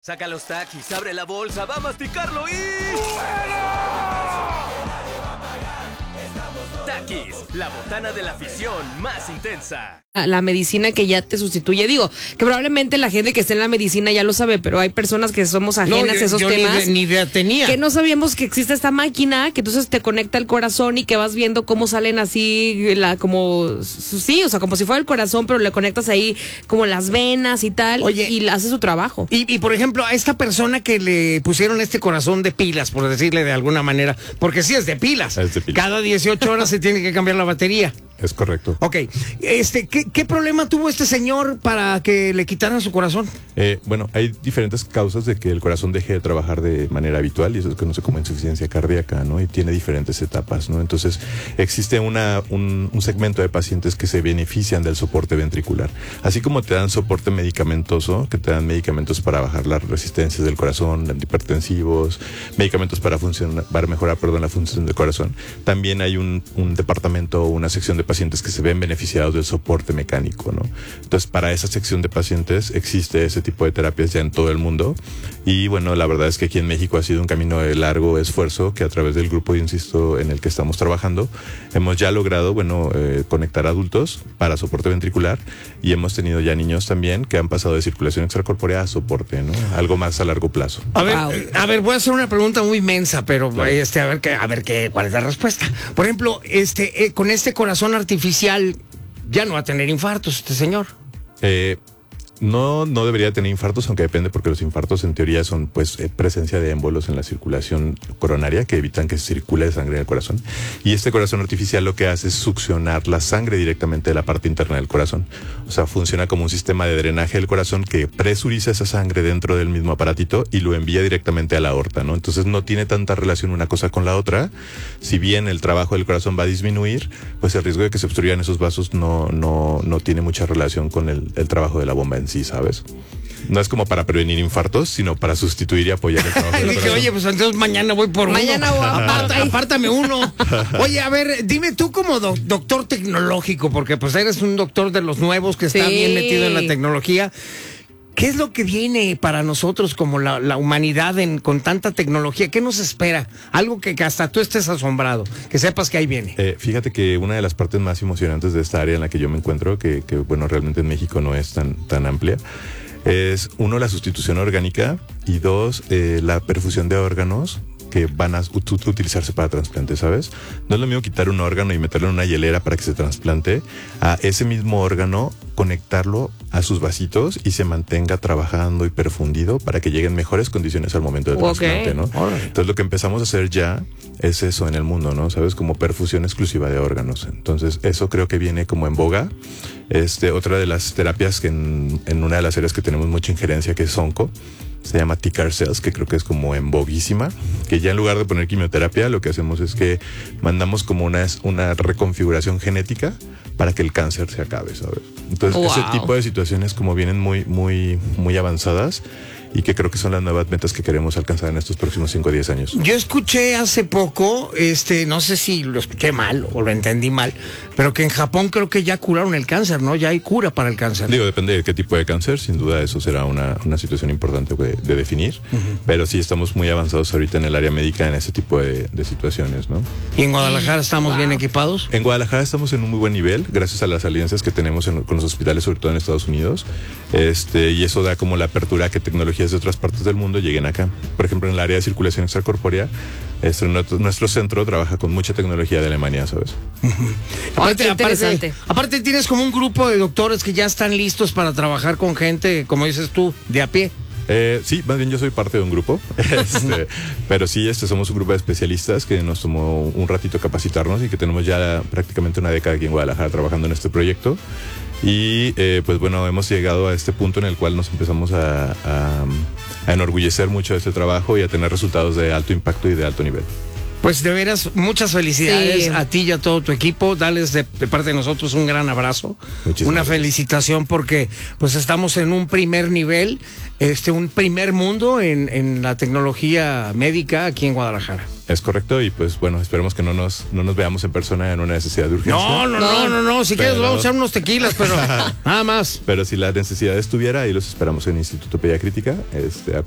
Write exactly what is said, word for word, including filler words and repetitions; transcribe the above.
Saca los taquis, abre la bolsa, va a masticarlo y... Taquis, la botana de la afición más intensa. La medicina que ya te sustituye. Digo, que probablemente la gente que está en la medicina ya lo sabe, pero hay personas que somos ajenas no, yo, a esos yo temas. Ni idea tenía. Que no sabíamos que existe esta máquina, que entonces te conecta el corazón y que vas viendo cómo salen así, la como, sí, o sea, como si fuera el corazón, pero le conectas ahí como las venas y tal. Oye, y hace su trabajo. Y, y por ejemplo, a esta persona que le pusieron este corazón de pilas, por decirle de alguna manera, porque sí es de pilas. Es de pilas. Cada dieciocho horas se tiene que cambiar la batería. Es correcto. Ok, este, ¿qué, qué problema tuvo este señor para que le quitaran su corazón? Eh, bueno, hay diferentes causas de que el corazón deje de trabajar de manera habitual y eso es que no se como insuficiencia cardíaca, ¿no? Y tiene diferentes etapas, ¿no? Entonces, existe una, un, un segmento de pacientes que se benefician del soporte ventricular. Así como te dan soporte medicamentoso, que te dan medicamentos para bajar las resistencias del corazón, antihipertensivos, medicamentos para funcionar, para mejorar, perdón, la función del corazón. También hay un, un departamento o una sección de pacientes que se ven beneficiados del soporte mecánico, ¿no? Entonces, para esa sección de pacientes existe ese tipo de terapias ya en todo el mundo y bueno, la verdad es que aquí en México ha sido un camino de largo esfuerzo que a través del grupo, insisto, en el que estamos trabajando, hemos ya logrado, bueno, eh, conectar adultos para soporte ventricular y hemos tenido ya niños también que han pasado de circulación extracorpórea a soporte, ¿no? Algo más a largo plazo. A ver, Wow. a ver, voy a hacer una pregunta muy mensa, pero Claro. este, a ver qué, a ver qué, cuál es la respuesta. Por ejemplo, este, eh, con este corazón artificial ya no va a tener infartos este señor. Eh, No, no debería tener infartos, aunque depende porque los infartos en teoría son pues eh, presencia de émbolos en la circulación coronaria que evitan que circule sangre en el corazón. Y este corazón artificial lo que hace es succionar la sangre directamente de la parte interna del corazón. O sea, funciona como un sistema de drenaje del corazón que presuriza esa sangre dentro del mismo aparatito y lo envía directamente a la aorta, ¿no? Entonces no tiene tanta relación una cosa con la otra. Si bien el trabajo del corazón va a disminuir, pues el riesgo de que se obstruyan esos vasos no, no, no tiene mucha relación con el, el trabajo de la bomba en sí, ¿sabes? No es como para prevenir infartos, sino para sustituir y apoyar el trabajo del Dije, corazón. oye, pues entonces mañana voy por Mañana uno. voy a- Apárta- apártame uno. Oye, a ver, dime tú como doc- doctor tecnológico, porque pues eres un doctor de los nuevos que está Sí. bien metido en la tecnología. ¿Qué es lo que viene para nosotros como la, la humanidad en, con tanta tecnología? ¿Qué nos espera? Algo que, que hasta tú estés asombrado, que sepas que ahí viene. Eh, fíjate que una de las partes más emocionantes de esta área en la que yo me encuentro, que, que bueno, realmente en México no es tan, tan amplia, es uno, la sustitución orgánica y dos, eh, la perfusión de órganos que van a ut- utilizarse para trasplante, ¿sabes? No es lo mismo quitar un órgano y meterlo en una hielera para que se trasplante, a ese mismo órgano conectarlo a sus vasitos y se mantenga trabajando y perfundido para que lleguen mejores condiciones al momento del Ok. trasplante, ¿no? Órale. Entonces lo que empezamos a hacer ya es eso en el mundo, ¿no? ¿Sabes? Como perfusión exclusiva de órganos. Entonces eso creo que viene como en boga. Este, otra de las terapias que en, en una de las áreas que tenemos mucha injerencia, que es onco, se llama T-CAR cells, que creo que es como en boguísima, que ya en lugar de poner quimioterapia, lo que hacemos es que mandamos como una, una reconfiguración genética para que el cáncer se acabe, ¿sabes? Entonces, Wow. ese tipo de situaciones como vienen muy, muy, muy avanzadas y que creo que son las nuevas metas que queremos alcanzar en estos próximos cinco o diez años. Yo escuché hace poco, este, no sé si lo escuché mal o lo entendí mal, pero que en Japón creo que ya curaron el cáncer, ¿no? Ya hay cura para el cáncer. Digo, depende de qué tipo de cáncer, sin duda eso será una, una situación importante de, de definir, uh-huh. Pero sí estamos muy avanzados ahorita en el área médica en ese tipo de, de situaciones, ¿no? ¿Y en Guadalajara estamos wow. bien equipados? En Guadalajara estamos en un muy buen nivel, gracias a las alianzas que tenemos en, con los hospitales, sobre todo en Estados Unidos, este, y eso da como la apertura a que tecnologías de otras partes del mundo lleguen acá. Por ejemplo, en el área de circulación extracorpórea, este, nuestro, nuestro centro trabaja con mucha tecnología de Alemania, ¿sabes? Uh-huh. Aparte, aparte, interesante. Aparte, aparte tienes como un grupo de doctores que ya están listos para trabajar con gente, como dices tú, de a pie. Eh, sí, más bien yo soy parte de un grupo, este, pero sí, este, somos un grupo de especialistas que nos tomó un ratito capacitarnos y que tenemos ya prácticamente una década aquí en Guadalajara trabajando en este proyecto. Y eh, pues bueno, hemos llegado a este punto en el cual nos empezamos a, a, a enorgullecer mucho de este trabajo y a tener resultados de alto impacto y de alto nivel. Pues de veras, muchas felicidades sí. a ti y a todo tu equipo. Dales de, de parte de nosotros un gran abrazo. Muchísimas una gracias. Felicitación porque pues estamos en un primer nivel, este, un primer mundo en, en la tecnología médica aquí en Guadalajara. Es correcto, y pues bueno, esperemos que no nos, no nos veamos en persona en una necesidad de urgencia. No, no, no, no, no. Si pero... quieres vamos a echar unos tequilas, pero nada más. Pero si la necesidad estuviera, ahí los esperamos en Instituto Pediacrítica. Este,